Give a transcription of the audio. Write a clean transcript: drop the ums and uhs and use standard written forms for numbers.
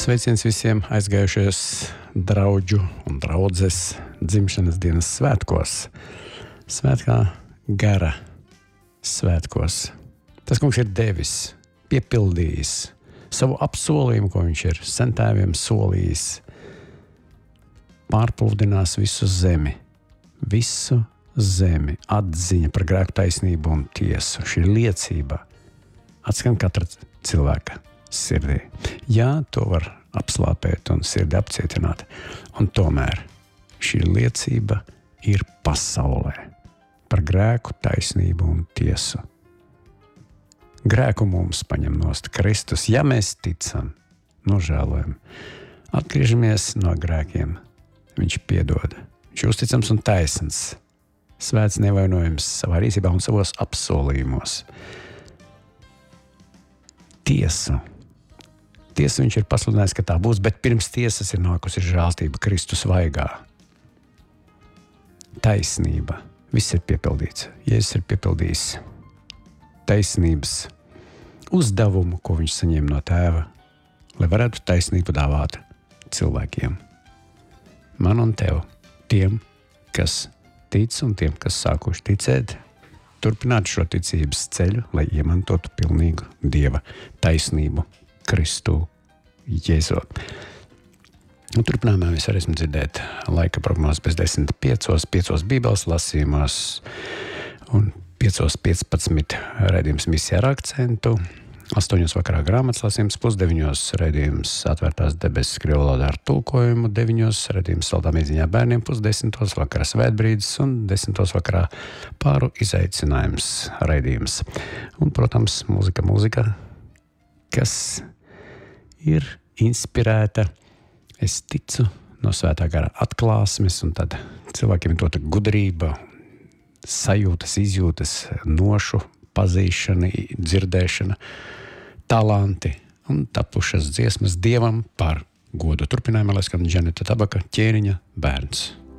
Sveiciens visiem aizgājušajos draudžu un draudzes dzimšanas dienas svētkos. Svētkā gara svētkos. Tas kungs ir devis, piepildījis savu apsolījumu, ko viņš ir sentēviem solījis. Pārplūdinās visu zemi, atziņa par grēku, taisnību un tiesu. Šī liecība atskan katra cilvēka sirdī. Jā, to var apslāpēt un sirdi apcietināt. Un tomēr šī liecība ir pasaulē par grēku, taisnību un tiesu. Grēku mums paņem nost Kristus, ja mēs ticam, nožēlojam, atgriežamies no grēkiem. Viņš piedod. Viņš ir uzticams un taisns, svēts, nevainojams savā rīcībā un savos apsolījumos. Tiesu viņš ir pasludinājis, ka tā būs, bet pirms tiesas ir nākusi žēlstība Kristus vaigā. Taisnība. Viss ir piepildīts. Jēzus ir piepildījis taisnības uzdevumu, ko viņš saņēma no Tēva, lai varētu taisnību dāvāt cilvēkiem. Man un tev, tiem, kas tic un tiem, kas sākuši ticēt, turpināt šo ticības ceļu, lai iemantotu pilnīgu Dieva taisnību Kristu Jēzu. Un turpinājumā mēs varēsim dzirdēt laika prognozes bez 10:05, Bībeles lasījumos un 5:15 raidījums misijā ar akcentu, 8 vakarā grāmatas lasījums, 8:30 raidījums atvērtās debesis krievu valodā ar tulkojumu, 9 raidījums saldām iedziņā bērniem, 10:30 vakarā svētbrīdis un 10 vakarā pāru izaicinājums raidījums. Un, protams, mūzika, kas ir inspirēta, es ticu, no svētā gara atklāsmes, un tad cilvēkiem ir dota gudrība, sajūtas, izjūtas, nošu pazīšana, dzirdēšana, talanti un tapušas dziesmas Dievam par godu. Turpinājumā, lai skan Džaneta Tabaka ķēniņa bērns.